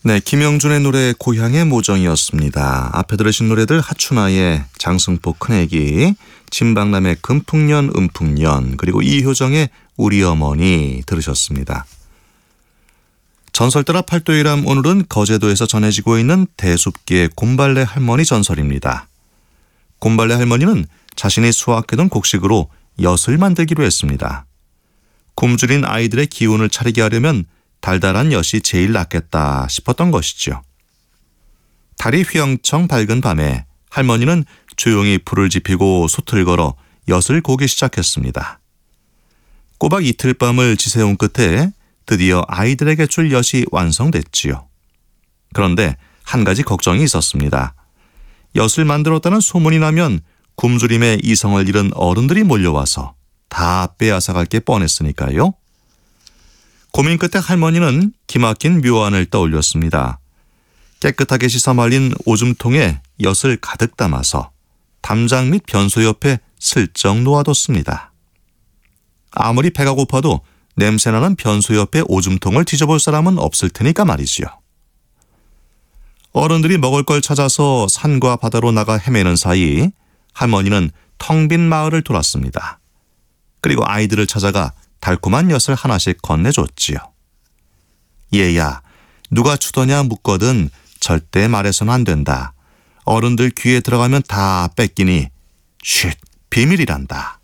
네, 김영준의 노래 고향의 모정이었습니다. 앞에 들으신 노래들 하춘아의 장승포 큰애기, 진박남의 금풍년 음풍년, 그리고 이효정의 우리 어머니 들으셨습니다. 전설따라 팔도일암, 오늘은 거제도에서 전해지고 있는 대숲기의 곰발래 할머니 전설입니다. 곰발래 할머니는 자신이 수확해둔 곡식으로 엿을 만들기로 했습니다. 굶주린 아이들의 기운을 차리게 하려면 달달한 엿이 제일 낫겠다 싶었던 것이죠. 달이 휘영청 밝은 밤에 할머니는 조용히 불을 지피고 솥을 걸어 엿을 고기 시작했습니다. 꼬박 이틀 밤을 지새운 끝에 드디어 아이들에게 줄 엿이 완성됐지요. 그런데 한 가지 걱정이 있었습니다. 엿을 만들었다는 소문이 나면 굶주림에 이성을 잃은 어른들이 몰려와서 다 빼앗아갈 게 뻔했으니까요. 고민 끝에 할머니는 기막힌 묘안을 떠올렸습니다. 깨끗하게 씻어 말린 오줌통에 엿을 가득 담아서 담장 및 변소 옆에 슬쩍 놓아뒀습니다. 아무리 배가 고파도 냄새나는 변소 옆에 오줌통을 뒤져볼 사람은 없을 테니까 말이지요. 어른들이 먹을 걸 찾아서 산과 바다로 나가 헤매는 사이 할머니는 텅 빈 마을을 돌았습니다. 그리고 아이들을 찾아가 달콤한 엿을 하나씩 건네줬지요. 얘야, 누가 주더냐 묻거든 절대 말해서는 안 된다. 어른들 귀에 들어가면 다 뺏기니 쉿, 비밀이란다.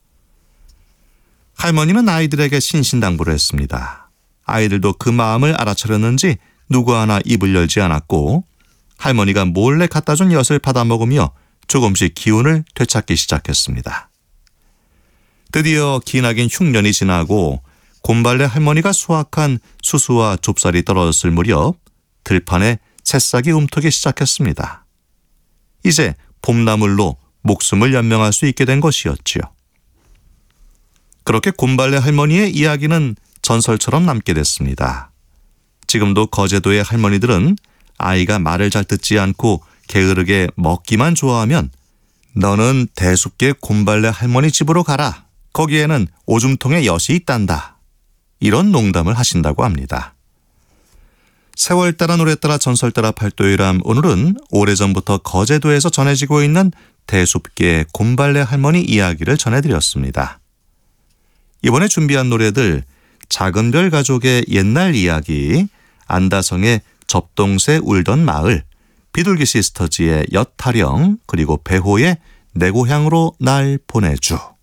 할머니는 아이들에게 신신당부를 했습니다. 아이들도 그 마음을 알아차렸는지 누구 하나 입을 열지 않았고 할머니가 몰래 갖다 준 엿을 받아먹으며 조금씩 기운을 되찾기 시작했습니다. 드디어 기나긴 흉년이 지나고 곰발래 할머니가 수확한 수수와 좁쌀이 떨어졌을 무렵 들판에 새싹이 움트기 시작했습니다. 이제 봄나물로 목숨을 연명할 수 있게 된 것이었지요. 그렇게 곰발래 할머니의 이야기는 전설처럼 남게 됐습니다. 지금도 거제도의 할머니들은 아이가 말을 잘 듣지 않고 게으르게 먹기만 좋아하면 너는 대숲계 곰발래 할머니 집으로 가라. 거기에는 오줌통에 엿이 있단다. 이런 농담을 하신다고 합니다. 세월 따라 노래 따라 전설 따라 팔도일암, 오늘은 오래전부터 거제도에서 전해지고 있는 대숲계 곰발래 할머니 이야기를 전해드렸습니다. 이번에 준비한 노래들 작은별 가족의 옛날 이야기, 안다성의 접동새 울던 마을, 비둘기 시스터즈의 엿타령, 그리고 배호의 내 고향으로 날 보내주.